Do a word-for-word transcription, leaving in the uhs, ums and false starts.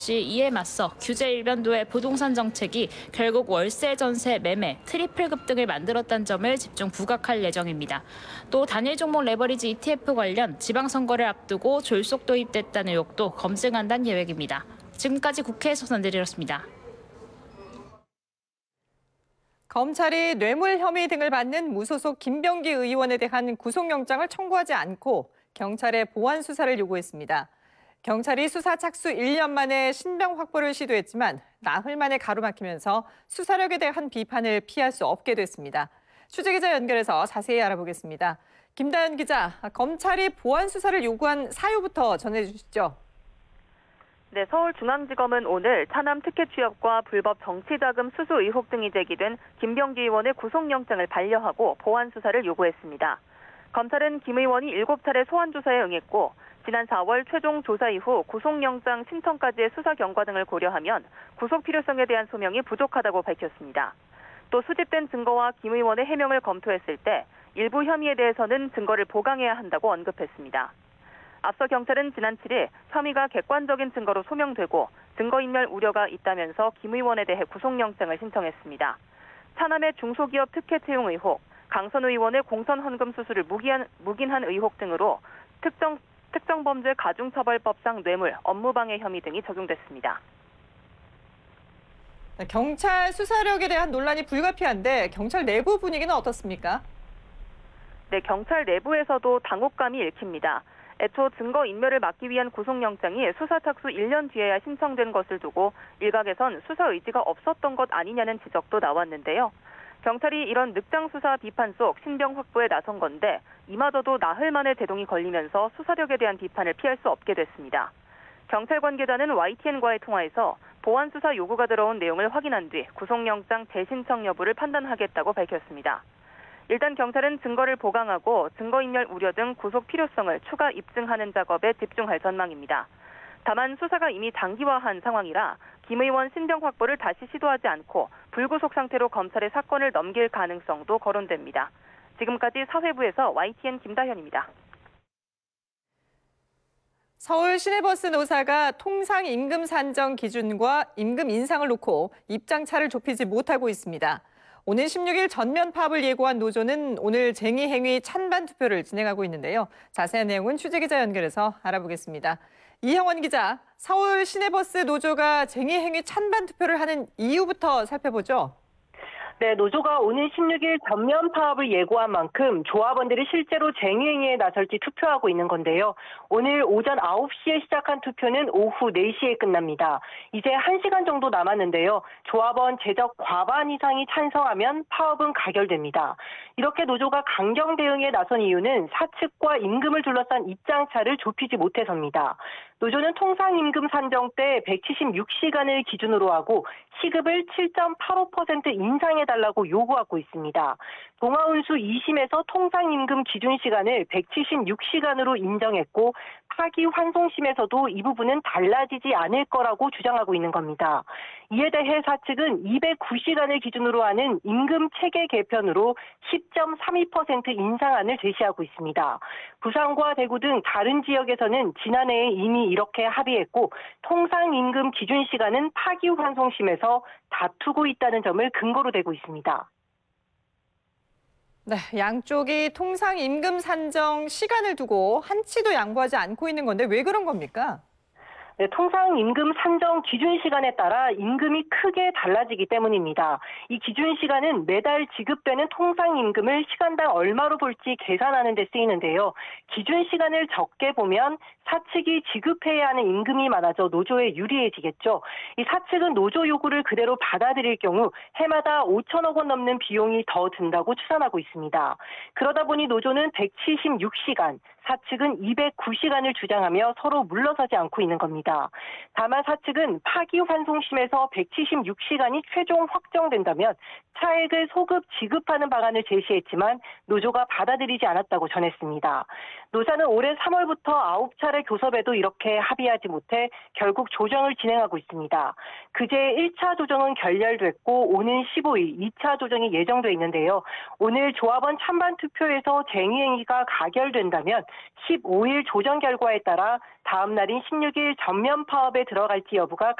이에 맞서 규제 일변도의 부동산 정책이 결국 월세, 전세, 매매, 트리플급 등을 만들었다는 점을 집중 부각할 예정입니다. 또 단일 종목 레버리지 이티에프 관련 지방선거를 앞두고 졸속 도입됐다는 의혹도 검증한다는 계획입니다. 지금까지 국회에서 전해드렸습니다. 검찰이 뇌물 혐의 등을 받는 무소속 김병기 의원에 대한 구속영장을 청구하지 않고 경찰에 보완 수사를 요구했습니다. 경찰이 수사 착수 일 년 만에 신병 확보를 시도했지만 나흘 만에 가로막히면서 수사력에 대한 비판을 피할 수 없게 됐습니다. 취재기자 연결해서 자세히 알아보겠습니다. 김다연 기자, 검찰이 보완 수사를 요구한 사유부터 전해주시죠. 네, 서울중앙지검은 오늘 차남 특혜 취업과 불법 정치자금 수수 의혹 등이 제기된 김병기 의원의 구속영장을 반려하고 보완 수사를 요구했습니다. 검찰은 김 의원이 일곱 차례 소환 조사에 응했고 지난 사월 최종 조사 이후 구속영장 신청까지의 수사 경과 등을 고려하면 구속 필요성에 대한 소명이 부족하다고 밝혔습니다. 또 수집된 증거와 김 의원의 해명을 검토했을 때 일부 혐의에 대해서는 증거를 보강해야 한다고 언급했습니다. 앞서 경찰은 지난 칠 일 혐의가 객관적인 증거로 소명되고 증거인멸 우려가 있다면서 김 의원에 대해 구속영장을 신청했습니다. 차남의 중소기업 특혜 채용 의혹, 강선 의원의 공천 헌금 수수를 무기한, 묵인한 의혹 등으로 특정, 특정범죄 가중처벌법상 뇌물, 업무방해 혐의 등이 적용됐습니다. 경찰 수사력에 대한 논란이 불가피한데 경찰 내부 분위기는 어떻습니까? 네, 경찰 내부에서도 당혹감이 읽힙니다. 애초 증거인멸을 막기 위한 구속영장이 수사 착수 일 년 뒤에야 신청된 것을 두고 일각에선 수사 의지가 없었던 것 아니냐는 지적도 나왔는데요. 경찰이 이런 늑장 수사 비판 속 신병 확보에 나선 건데 이마저도 나흘 만에 제동이 걸리면서 수사력에 대한 비판을 피할 수 없게 됐습니다. 경찰 관계자는 와이티엔과의 통화에서 보완 수사 요구가 들어온 내용을 확인한 뒤 구속영장 재신청 여부를 판단하겠다고 밝혔습니다. 일단 경찰은 증거를 보강하고 증거인멸 우려 등 구속 필요성을 추가 입증하는 작업에 집중할 전망입니다. 다만 수사가 이미 장기화한 상황이라 김 의원 신병 확보를 다시 시도하지 않고 불구속 상태로 검찰에 사건을 넘길 가능성도 거론됩니다. 지금까지 사회부에서 와이티엔 김다현입니다. 서울 시내버스 노사가 통상 임금 산정 기준과 임금 인상을 놓고 입장차를 좁히지 못하고 있습니다. 오는 십육 일 전면 파업을 예고한 노조는 오늘 쟁의 행위 찬반 투표를 진행하고 있는데요. 자세한 내용은 취재기자 연결해서 알아보겠습니다. 이형원 기자, 서울 시내버스 노조가 쟁의 행위 찬반 투표를 하는 이유부터 살펴보죠. 네, 노조가 오는 십육 일 전면 파업을 예고한 만큼 조합원들이 실제로 쟁의행위에 나설지 투표하고 있는 건데요. 오늘 오전 아홉 시에 시작한 투표는 오후 네 시에 끝납니다. 이제 한 시간 정도 남았는데요. 조합원 제적 과반 이상이 찬성하면 파업은 가결됩니다. 이렇게 노조가 강경 대응에 나선 이유는 사측과 임금을 둘러싼 입장차를 좁히지 못해서입니다. 노조는 통상임금 산정 때 백칠십육 시간을 기준으로 하고 시급을 칠 점 팔오 퍼센트 인상해달라고 요구하고 있습니다. 동아운수 이 심에서 통상임금 기준 시간을 백칠십육 시간으로 인정했고 파기환송심에서도 이 부분은 달라지지 않을 거라고 주장하고 있는 겁니다. 이에 대해 사측은 이백구 시간을 기준으로 하는 임금 체계 개편으로 십 점 삼이 퍼센트 인상안을 제시하고 있습니다. 부산과 대구 등 다른 지역에서는 지난해에 이미 이렇게 합의했고 통상임금 기준 시간은 파기환송심에서 다투고 있다는 점을 근거로 대고 있습니다. 네, 양쪽이 통상 임금 산정 시간을 두고 한치도 양보하지 않고 있는 건데 왜 그런 겁니까? 네, 통상 임금 산정 기준 시간에 따라 임금이 크게 달라지기 때문입니다. 이 기준 시간은 매달 지급되는 통상 임금을 시간당 얼마로 볼지 계산하는 데 쓰이는데요. 기준 시간을 적게 보면 사측이 지급해야 하는 임금이 많아져 노조에 유리해지겠죠. 이 사측은 노조 요구를 그대로 받아들일 경우 해마다 오천억 원 넘는 비용이 더 든다고 추산하고 있습니다. 그러다 보니 노조는 백칠십육 시간, 사측은 이백구 시간을 주장하며 서로 물러서지 않고 있는 겁니다. 다만 사측은 파기환송심에서 백칠십육 시간이 최종 확정된다면 차액을 소급 지급하는 방안을 제시했지만 노조가 받아들이지 않았다고 전했습니다. 노사는 올해 삼월부터 아홉 차례 교섭에도 이렇게 합의하지 못해 결국 조정을 진행하고 있습니다. 그제 일 차 조정은 결렬됐고 오는 십오 일 이 차 조정이 예정돼 있는데요. 오늘 조합원 찬반 투표에서 쟁의행위가 가결된다면 십오 일 조정 결과에 따라 다음 날인 십육 일 전면 파업에 들어갈지 여부가